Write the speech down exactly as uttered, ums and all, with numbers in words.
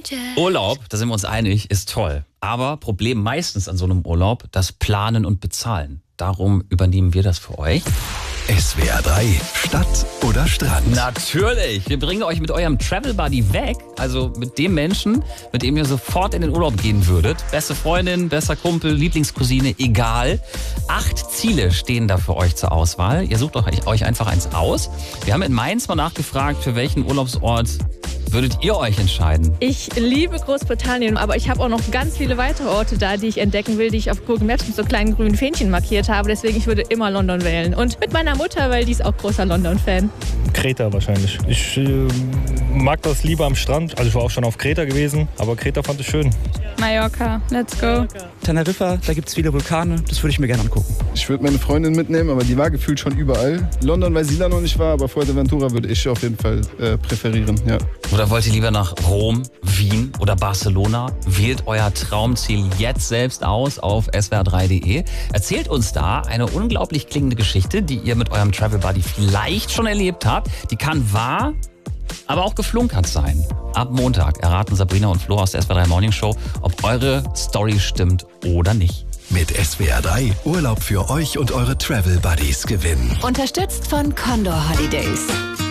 Urlaub, da sind wir uns einig, ist toll. Aber Problem meistens an so einem Urlaub, das Planen und Bezahlen. Darum übernehmen wir das für euch. S W R drei, Stadt oder Strand? Natürlich, wir bringen euch mit eurem Travel Buddy weg, also mit dem Menschen, mit dem ihr sofort in den Urlaub gehen würdet. Beste Freundin, bester Kumpel, Lieblingscousine, egal. Acht Ziele stehen da für euch zur Auswahl. Ihr sucht euch einfach eins aus. Wir haben in Mainz mal nachgefragt, für welchen Urlaubsort würdet ihr euch entscheiden? Ich liebe Großbritannien, aber ich habe auch noch ganz viele weitere Orte da, die ich entdecken will, die ich auf Google Maps mit so kleinen grünen Fähnchen markiert habe. Deswegen, ich würde immer London wählen. Und mit meiner Mutter, weil die ist auch großer London-Fan. Kreta wahrscheinlich. Ich äh, mag das lieber am Strand. Also ich war auch schon auf Kreta gewesen, aber Kreta fand ich schön. Mallorca, let's go. Teneriffa, da gibt es viele Vulkane, das würde ich mir gerne angucken. Ich würde meine Freundin mitnehmen, aber die war gefühlt schon überall. London, weil sie da noch nicht war, aber Fuerteventura würde ich auf jeden Fall äh, präferieren, ja. Oder wollt ihr lieber nach Rom, Wien oder Barcelona? Wählt euer Traumziel jetzt selbst aus auf s w r drei punkt d e. Erzählt uns da eine unglaublich klingende Geschichte, die ihr mit eurem Travel Buddy vielleicht schon erlebt habt. Die kann wahr, aber auch geflunkert sein. Ab Montag erraten Sabrina und Flo aus der S W R drei Morning Show, ob eure Story stimmt oder nicht. Mit S W R drei Urlaub für euch und eure Travel Buddies gewinnen. Unterstützt von Condor Holidays.